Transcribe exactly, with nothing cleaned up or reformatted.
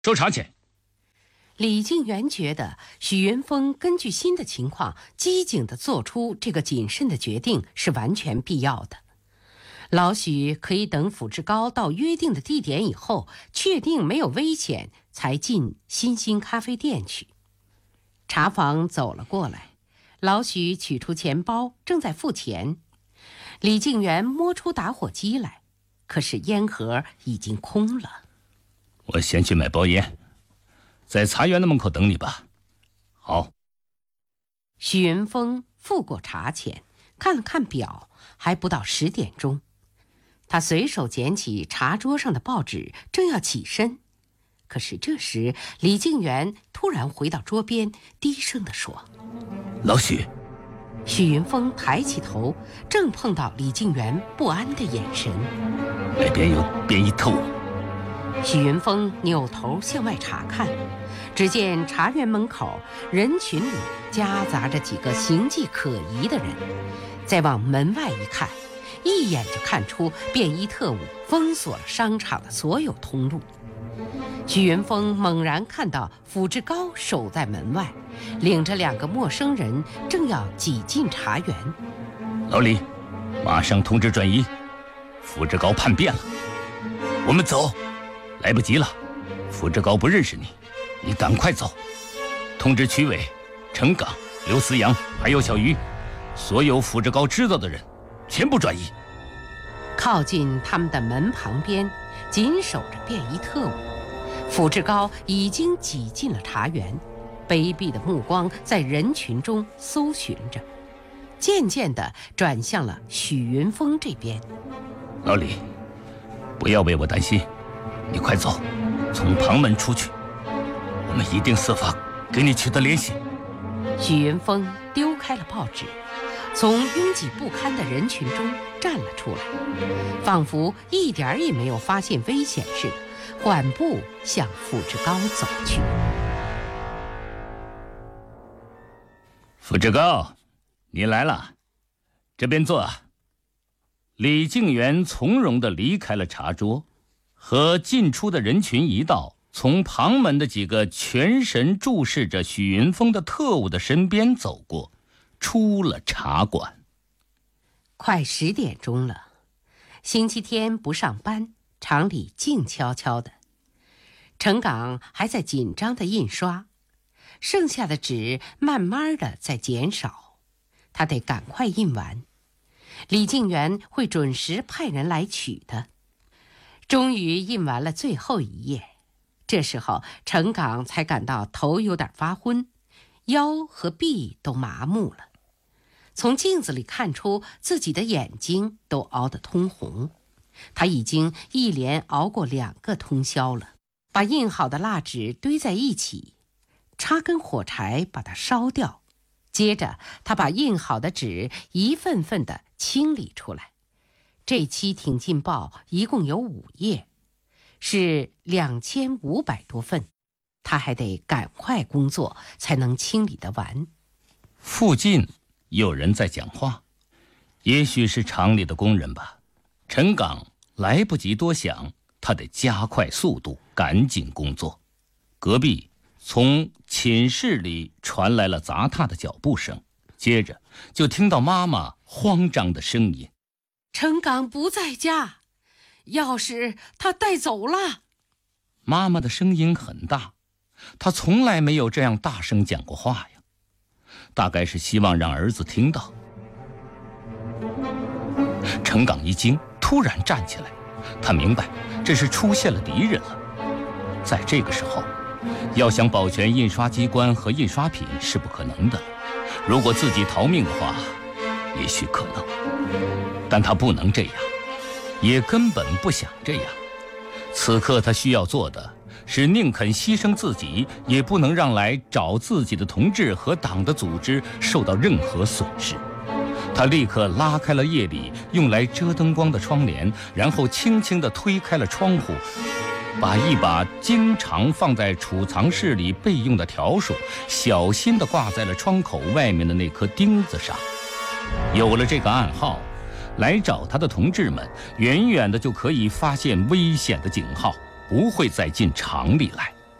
收茶钱。 李静元觉得许云峰根据新的情况机警地做出这个谨慎的决定是完全必要的。老许可以等福志高到约定的地点以后，确定没有危险，才进新兴咖啡店去。茶房走了过来，老许取出钱包，正在付钱。李静元摸出打火机来，可是烟盒已经空了。 我先去买包烟，在茶园的门口等你吧。好。 许云峰付过茶钱，看了看表，还不到十点钟。他随手捡起茶桌上的报纸，正要起身，可是这时李静元突然回到桌边，低声地说： 老许。 许云峰抬起头，正碰到李静元不安的眼神。 那边有便衣特务。 许云峰扭头向外查看，只见茶园门口人群里夹杂着几个形迹可疑的人。再往门外一看，一眼就看出便衣特务封锁了商场的所有通路。许云峰猛然看到福志高守在门外，领着两个陌生人正要挤进茶园。 老李，马上通知转移，福志高叛变了。我们走。来不及了，福志高不认识你，你赶快走。通知曲伟、陈岗、刘思阳还有小鱼，所有福志高知道的人全部转移。 靠近他们的门旁边紧守着便衣特务，福志高已经挤进了茶园，卑鄙的目光在人群中搜寻着，渐渐地转向了许云峰这边。 老李，不要为我担心，你快走，从旁门出去，我们一定设法给你取得联系。 许云峰丢开了报纸，从拥挤不堪的人群中站了出来，仿佛一点也没有发现危险似的，缓步向福志高走去。 福志高，你来了，这边坐。李静元从容地离开了茶桌，和进出的人群一道，从旁门的几个全神注视着许云峰的特务的身边走过，出了茶馆。 快十点钟了，星期天不上班，厂里静悄悄的。陈岗还在紧张的印刷，剩下的纸慢慢的在减少，他得赶快印完。李静元会准时派人来取的。终于印完了最后一页，这时候陈岗才感到头有点发昏，腰和臂都麻木了。从镜子里看出自己的眼睛都熬得通红，他已经一连熬过两个通宵了。把印好的蜡纸堆在一起，插根火柴把它烧掉，接着他把印好的纸一份份地清理出来。这期挺进报一共有五页，是两千五百多份，他还得赶快工作才能清理得完。 附近有人在讲话，也许是厂里的工人吧。陈岗来不及多想，他得加快速度，赶紧工作。隔壁从寝室里传来了砸踏的脚步声，接着就听到妈妈慌张的声音： 陈岗不在家，钥匙他带走了。 妈妈的声音很大，她从来没有这样大声讲过话呀，大概是希望让儿子听到。陈岗一惊，突然站起来，他明白这是出现了敌人了。在这个时候，要想保全印刷机关和印刷品是不可能的了。如果自己逃命的话，也许可能，但他不能这样，也根本不想这样。此刻他需要做的是宁肯牺牲自己，也不能让来找自己的同志和党的组织受到任何损失。他立刻拉开了夜里用来遮灯光的窗帘，然后轻轻地推开了窗户，把一把经常放在储藏室里备用的笤帚小心地挂在了窗口外面的那颗钉子上。有了这个暗号，来找他的同志们远远的就可以发现危险的警号，不会再进厂里来。